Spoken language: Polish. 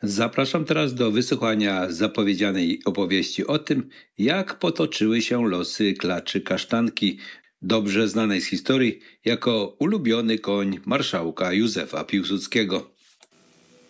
Zapraszam teraz do wysłuchania zapowiedzianej opowieści o tym, jak potoczyły się losy klaczy kasztanki, dobrze znanej z historii jako ulubiony koń marszałka Józefa Piłsudskiego.